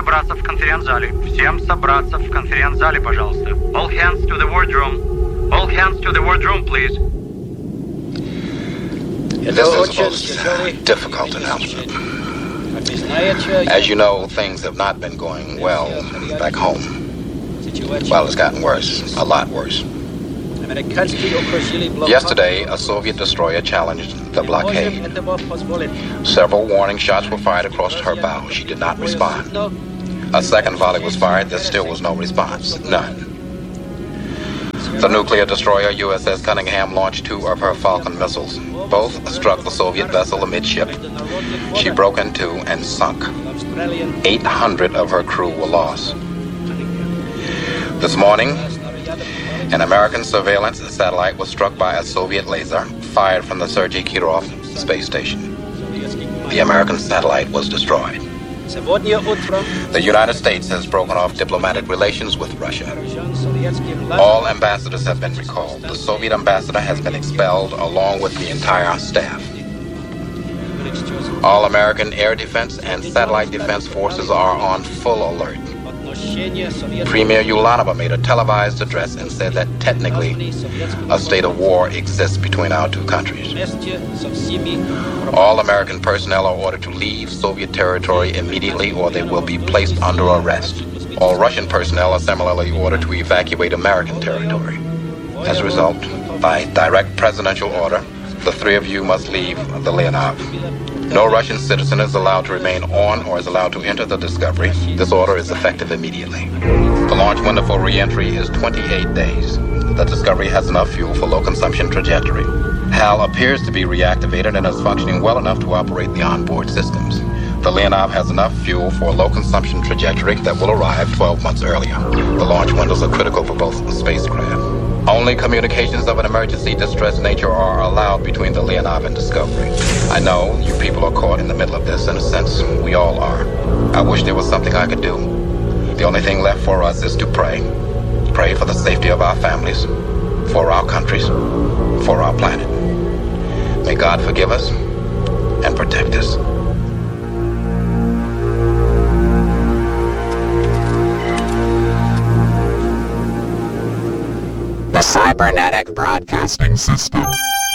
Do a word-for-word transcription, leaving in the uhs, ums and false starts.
собраться в конференц-зале. Всем собраться в конференц-зале, пожалуйста. All hands to the wardroom. All hands to the wardroom, please. This is the most difficult announcement. As you know, things have not been going well back home. Well, it's gotten worse, a lot worse. Yesterday, a Soviet destroyer challenged the blockade. Several warning shots were fired across her bow. She did not respond. A second volley was fired. There still was no response. None. The nuclear destroyer U S S Cunningham launched two of her Falcon missiles. Both struck the Soviet vessel amidship. She broke in two and sunk. eight hundred of her crew were lost. This morning, an American surveillance satellite was struck by a Soviet laser fired from the Sergei Kirov space station. The American satellite was destroyed. The United States has broken off diplomatic relations with Russia. All ambassadors have been recalled. The Soviet ambassador has been expelled along with the entire staff. All American air defense and satellite defense forces are on full alert. Premier Ulanova made a televised address and said that technically a state of war exists between our two countries. All American personnel are ordered to leave Soviet territory immediately or they will be placed under arrest. All Russian personnel are similarly ordered to evacuate American territory. As a result, by direct presidential order, the three of you must leave the Leonov. No Russian citizen is allowed to remain on or is allowed to enter the Discovery. This order is effective immediately. The launch window for re-entry is twenty-eight days. The Discovery has enough fuel for low consumption trajectory. HAL appears to be reactivated and is functioning well enough to operate the onboard systems. The Leonov has enough fuel for a low consumption trajectory that will arrive twelve months earlier. The launch windows are critical for both spacecraft. Only communications of an emergency distress nature are allowed between the Leonov and Discovery. I know you people are caught in the middle of this. In a sense, we all are. I wish there was something I could do. The only thing left for us is to pray. Pray for the safety of our families, for our countries, for our planet. May God forgive us and protect us. The Cybernetic Broadcasting System.